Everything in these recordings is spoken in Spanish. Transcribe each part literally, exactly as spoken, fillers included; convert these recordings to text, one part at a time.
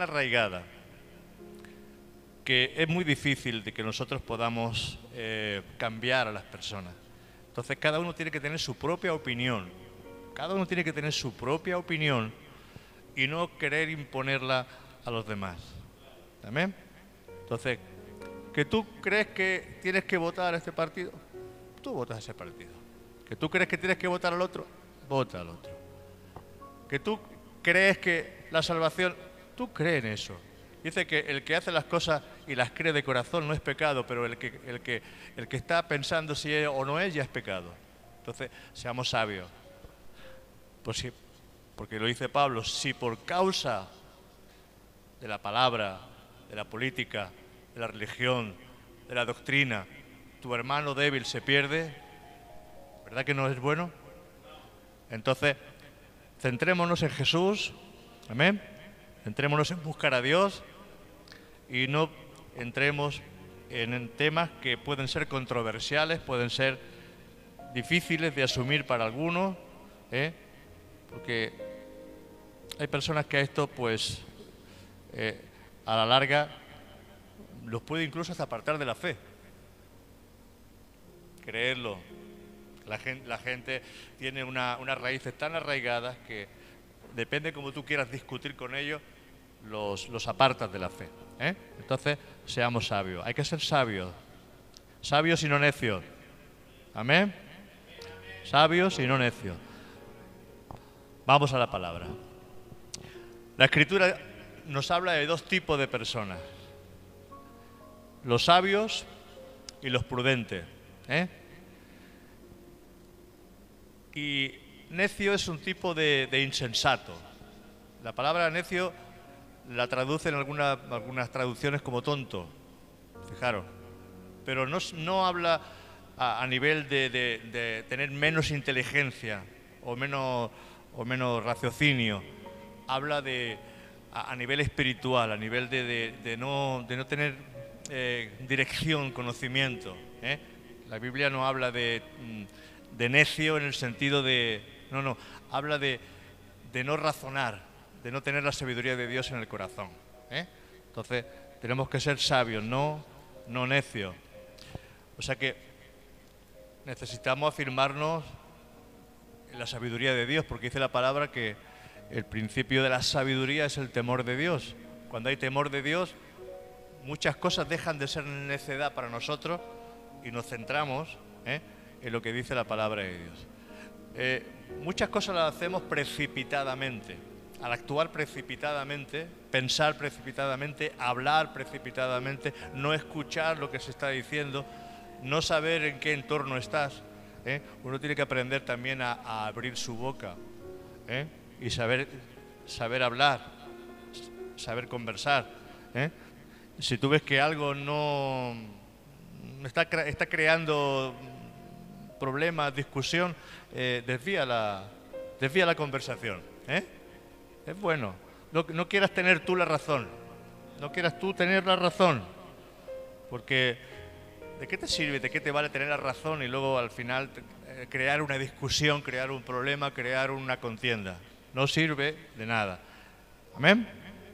tan arraigada que es muy difícil de que nosotros podamos eh, cambiar a las personas. Entonces cada uno tiene que tener su propia opinión, cada uno tiene que tener su propia opinión y no querer imponerla a los demás. ¿Amén? Entonces, ¿que tú crees que tienes que votar a este partido? Tú votas a ese partido. ¿Que tú crees que tienes que votar al otro? Vota al otro. ¿Que tú crees que la salvación? Tú crees en eso. Dice que el que hace las cosas y las cree de corazón no es pecado, pero el que, el que, el que está pensando si es o no es, ya es pecado. Entonces, seamos sabios. Pues sí, porque lo dice Pablo, si por causa de la palabra, de la política, de la religión, de la doctrina, tu hermano débil se pierde, ¿verdad que no es bueno? Entonces, centrémonos en Jesús, amén, centrémonos en buscar a Dios y no entremos en, en temas que pueden ser controversiales, pueden ser difíciles de asumir para algunos, ¿eh? Porque hay personas que a esto, pues, eh, a la larga, los puede incluso hasta apartar de la fe. Creerlo. La gente, la gente tiene una, unas raíces tan arraigadas que depende como tú quieras discutir con ellos, los, los apartas de la fe, ¿eh? Entonces, seamos sabios. Hay que ser sabios. Sabios y no necios. Amén. Sabios y no necios. Vamos a la palabra. La Escritura nos habla de dos tipos de personas. Los sabios y los prudentes, ¿eh? Y necio es un tipo de, de insensato. La palabra necio la traducen algunas, algunas traducciones como tonto, fijaros. Pero no, no habla a, a nivel de, de, de tener menos inteligencia o menos, o menos raciocinio. Habla de a, a nivel espiritual, a nivel de, de, de, no, de no tener eh, dirección, conocimiento, ¿eh? La Biblia no habla de... de necio en el sentido de... No, no, habla de, de no razonar, de no tener la sabiduría de Dios en el corazón, ¿eh? Entonces, tenemos que ser sabios, no, no necios. O sea que necesitamos afirmarnos en la sabiduría de Dios, porque dice la palabra que el principio de la sabiduría es el temor de Dios. Cuando hay temor de Dios, muchas cosas dejan de ser necedad para nosotros y nos centramos, ¿eh?, en lo que dice la palabra de Dios. Eh, muchas cosas las hacemos precipitadamente. Al actuar precipitadamente, pensar precipitadamente, hablar precipitadamente, no escuchar lo que se está diciendo, no saber en qué entorno estás, ¿eh? Uno tiene que aprender también a, a abrir su boca, ¿eh?, y saber, saber hablar, saber conversar, ¿eh? Si tú ves que algo no está, está creando problemas, discusión, eh, desvía la, desvía la conversación, ¿eh? Es bueno. No, no quieras tener tú la razón, no quieras tú tener la razón, porque ¿de qué te sirve, de qué te vale tener la razón y luego al final eh, crear una discusión, crear un problema, crear una contienda? No sirve de nada. ¿Amén?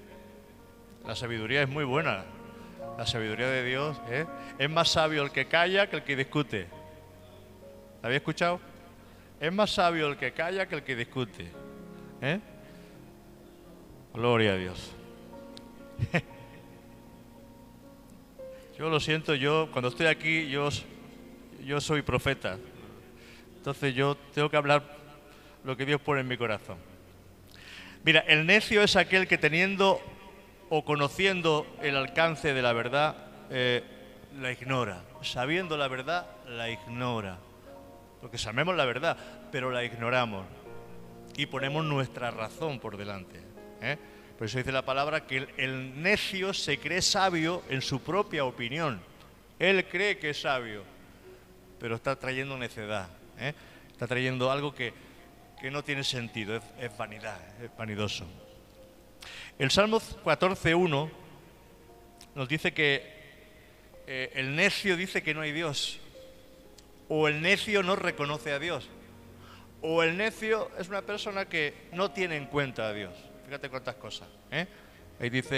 La sabiduría es muy buena. La sabiduría de Dios, ¿eh? Es más sabio el que calla que el que discute. ¿La había escuchado? Es más sabio el que calla que el que discute, ¿eh? Gloria a Dios. Yo lo siento, yo cuando estoy aquí, yo, yo soy profeta. Entonces yo tengo que hablar lo que Dios pone en mi corazón. Mira, el necio es aquel que teniendo o conociendo el alcance de la verdad, eh, la ignora. Sabiendo la verdad, la ignora. Porque sabemos la verdad, pero la ignoramos. Y ponemos nuestra razón por delante, ¿eh? Por eso dice la palabra que el, el necio se cree sabio en su propia opinión. Él cree que es sabio, pero está trayendo necedad, ¿eh? Está trayendo algo que, que no tiene sentido, es, es vanidad, es vanidoso. El Salmo catorce uno nos dice que eh, el necio dice que no hay Dios, o el necio no reconoce a Dios, o el necio es una persona que no tiene en cuenta a Dios. Fíjate cuántas cosas, ¿eh? Ahí dice